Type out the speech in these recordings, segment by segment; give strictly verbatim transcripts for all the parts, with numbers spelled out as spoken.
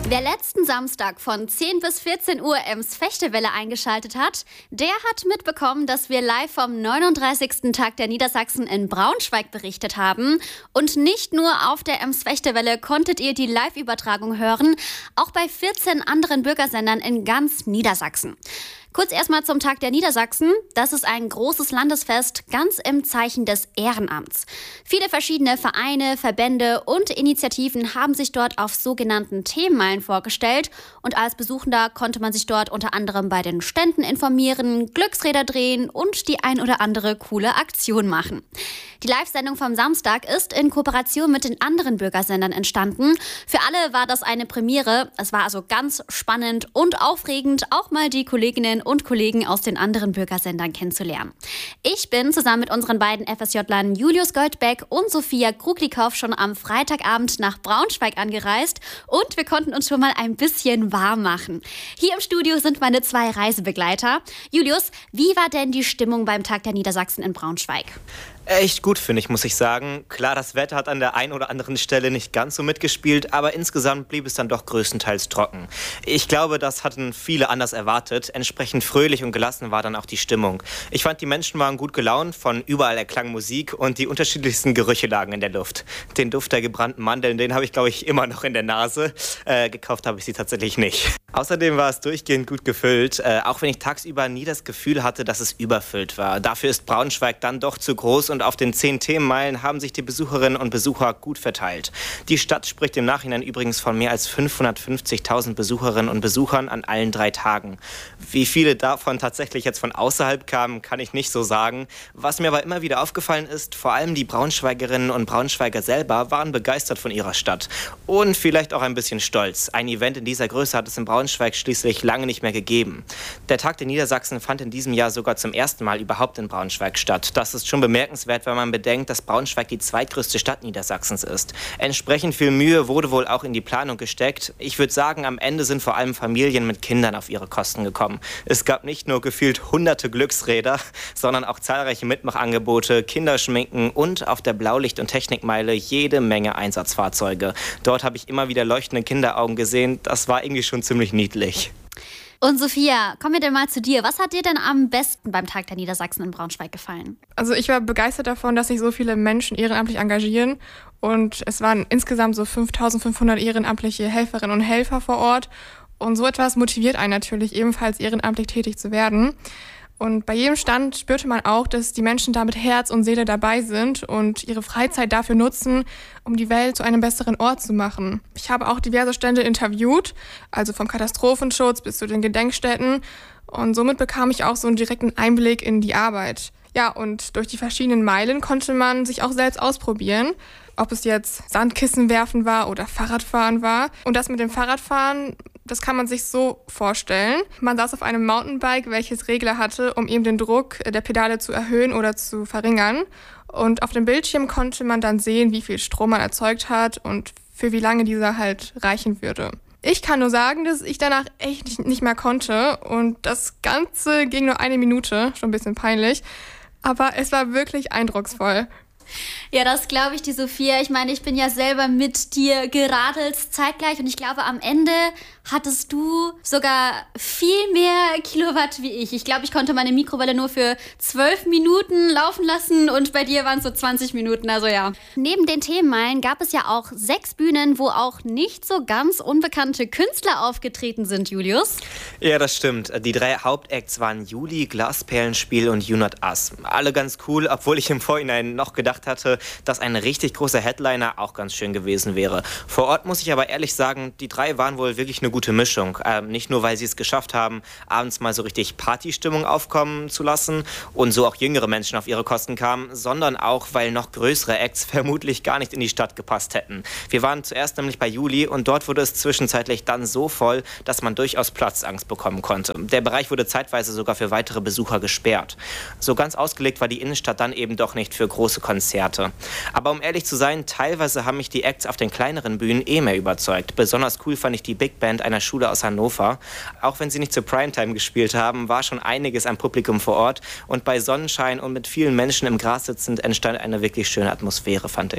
Wer letzten Samstag von zehn bis vierzehn Uhr Ems Fechtewelle eingeschaltet hat, der hat mitbekommen, dass wir live vom neununddreißigsten Tag der Niedersachsen in Braunschweig berichtet haben. Und nicht nur auf der Ems Fechtewelle konntet ihr die Live-Übertragung hören, auch bei vierzehn anderen Bürgersendern in ganz Niedersachsen. Kurz erstmal zum Tag der Niedersachsen. Das ist ein großes Landesfest, ganz im Zeichen des Ehrenamts. Viele verschiedene Vereine, Verbände und Initiativen haben sich dort auf sogenannten Themenmeilen vorgestellt. Und als Besuchender konnte man sich dort unter anderem bei den Ständen informieren, Glücksräder drehen und die ein oder andere coole Aktion machen. Die Live-Sendung vom Samstag ist in Kooperation mit den anderen Bürgersendern entstanden. Für alle war das eine Premiere. Es war also ganz spannend und aufregend, auch mal die Kolleginnen und Kollegen aus den anderen Bürgersendern kennenzulernen. Ich bin zusammen mit unseren beiden F S J-Lern Julius Goldbeck und Sophia Kruglikow schon am Freitagabend nach Braunschweig angereist und wir konnten uns schon mal ein bisschen warm machen. Hier im Studio sind meine zwei Reisebegleiter. Julius, wie war denn die Stimmung beim Tag der Niedersachsen in Braunschweig? Echt gut, finde ich, muss ich sagen. Klar, das Wetter hat an der einen oder anderen Stelle nicht ganz so mitgespielt, aber insgesamt blieb es dann doch größtenteils trocken. Ich glaube, das hatten viele anders erwartet. Entsprechend fröhlich und gelassen war dann auch die Stimmung. Ich fand, die Menschen waren gut gelaunt, von überall erklang Musik und die unterschiedlichsten Gerüche lagen in der Luft. Den Duft der gebrannten Mandeln, den habe ich, glaube ich, immer noch in der Nase. Äh, gekauft habe ich sie tatsächlich nicht. Außerdem war es durchgehend gut gefüllt, äh, auch wenn ich tagsüber nie das Gefühl hatte, dass es überfüllt war. Dafür ist Braunschweig dann doch zu groß und auf den zehn Themenmeilen haben sich die Besucherinnen und Besucher gut verteilt. Die Stadt spricht im Nachhinein übrigens von mehr als fünfhundertfünfzigtausend Besucherinnen und Besuchern an allen drei Tagen. Wie viele davon tatsächlich jetzt von außerhalb kamen, kann ich nicht so sagen. Was mir aber immer wieder aufgefallen ist, vor allem die Braunschweigerinnen und Braunschweiger selber waren begeistert von ihrer Stadt. Und vielleicht auch ein bisschen stolz. Ein Event in dieser Größe hat es in Braunschweig schließlich lange nicht mehr gegeben. Der Tag der Niedersachsen fand in diesem Jahr sogar zum ersten Mal überhaupt in Braunschweig statt. Das ist schon bemerkenswert, wenn man bedenkt, dass Braunschweig die zweitgrößte Stadt Niedersachsens ist. Entsprechend viel Mühe wurde wohl auch in die Planung gesteckt. Ich würde sagen, am Ende sind vor allem Familien mit Kindern auf ihre Kosten gekommen. Es gab nicht nur gefühlt hunderte Glücksräder, sondern auch zahlreiche Mitmachangebote, Kinderschminken und auf der Blaulicht- und Technikmeile jede Menge Einsatzfahrzeuge. Dort habe ich immer wieder leuchtende Kinderaugen gesehen. Das war irgendwie schon ziemlich niedlich. Und Sophia, kommen wir denn mal zu dir. Was hat dir denn am besten beim Tag der Niedersachsen in Braunschweig gefallen? Also ich war begeistert davon, dass sich so viele Menschen ehrenamtlich engagieren. Und es waren insgesamt so fünftausendfünfhundert ehrenamtliche Helferinnen und Helfer vor Ort. Und so etwas motiviert einen natürlich, ebenfalls ehrenamtlich tätig zu werden. Und bei jedem Stand spürte man auch, dass die Menschen da mit Herz und Seele dabei sind und ihre Freizeit dafür nutzen, um die Welt zu einem besseren Ort zu machen. Ich habe auch diverse Stände interviewt, also vom Katastrophenschutz bis zu den Gedenkstätten. Und somit bekam ich auch so einen direkten Einblick in die Arbeit. Ja, und durch die verschiedenen Meilen konnte man sich auch selbst ausprobieren, ob es jetzt Sandkissen werfen war oder Fahrradfahren war. Und das mit dem Fahrradfahren, das kann man sich so vorstellen. Man saß auf einem Mountainbike, welches Regler hatte, um eben den Druck der Pedale zu erhöhen oder zu verringern. Und auf dem Bildschirm konnte man dann sehen, wie viel Strom man erzeugt hat und für wie lange dieser halt reichen würde. Ich kann nur sagen, dass ich danach echt nicht mehr konnte und das Ganze ging nur eine Minute, schon ein bisschen peinlich, aber es war wirklich eindrucksvoll. Ja, das glaube ich, die Sophia. Ich meine, ich bin ja selber mit dir geradelt zeitgleich und ich glaube, am Ende hattest du sogar viel mehr Kilowatt wie ich. Ich glaube, ich konnte meine Mikrowelle nur für zwölf Minuten laufen lassen und bei dir waren es so zwanzig Minuten, also ja. Neben den Themenmeilen gab es ja auch sechs Bühnen, wo auch nicht so ganz unbekannte Künstler aufgetreten sind, Julius. Ja, das stimmt. Die drei Hauptacts waren Juli, Glasperlenspiel und You Not Us. Alle ganz cool, obwohl ich im Vorhinein noch gedacht hatte, dass ein richtig großer Headliner auch ganz schön gewesen wäre. Vor Ort muss ich aber ehrlich sagen, die drei waren wohl wirklich eine gute Mischung. Ähm, nicht nur, weil sie es geschafft haben, abends mal so richtig Partystimmung aufkommen zu lassen und so auch jüngere Menschen auf ihre Kosten kamen, sondern auch, weil noch größere Acts vermutlich gar nicht in die Stadt gepasst hätten. Wir waren zuerst nämlich bei Juli und dort wurde es zwischenzeitlich dann so voll, dass man durchaus Platzangst bekommen konnte. Der Bereich wurde zeitweise sogar für weitere Besucher gesperrt. So ganz ausgelegt war die Innenstadt dann eben doch nicht für große Konzerte. Aber um ehrlich zu sein, teilweise haben mich die Acts auf den kleineren Bühnen eh mehr überzeugt. Besonders cool fand ich die Big Band einer Schule aus Hannover. Auch wenn sie nicht zur Primetime gespielt haben, war schon einiges am Publikum vor Ort. Und bei Sonnenschein und mit vielen Menschen im Gras sitzend entstand eine wirklich schöne Atmosphäre, fand ich.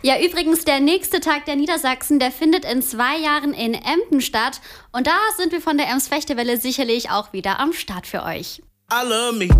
Ja, übrigens, der nächste Tag der Niedersachsen, der findet in zwei Jahren in Emden statt. Und da sind wir von der Ems Fechtewelle sicherlich auch wieder am Start für euch. I love me.